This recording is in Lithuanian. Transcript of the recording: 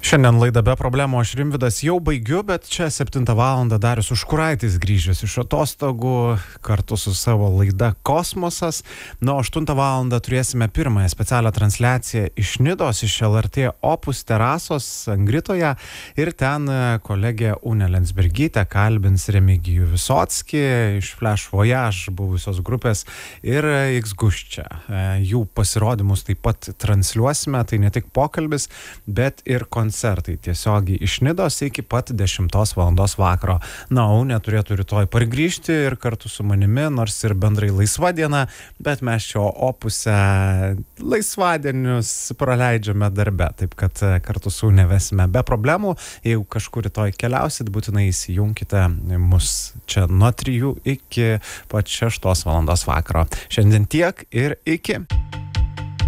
Šiandien laida be problemų, aš Rimvydas jau baigiu, bet čia 7 valandą Darius Užkuraitis grįžęs iš atostogų kartu su savo laida Kosmosas. Nuo 8 valandą turėsime pirmąją specialią transliaciją iš Nidos, iš LRT Opus terasos Angritoje ir ten kolegė Unė Lensbergytė kalbins Remigijų Visockį iš Flash Voyage buvusios grupės ir X-Guščia. Jų pasirodymus taip pat transliuosime, tai ne tik pokalbis, bet ir koncertai tiesiogiai iš Nidos iki pat 10 valandos vakaro. Na, Unė turėtų rytoj pargrįžti ir kartu su manimi, nors ir bendrai laisva diena, bet mes šio Opuse laisvadienius praleidžiame darbe, taip kad kartu su Unė vesime be problemų. Jeigu kažkur rytoj keliausit, būtinai įsijunkite mus čia nuo 3 iki pat 6 valandos vakaro. Šiandien tiek ir iki.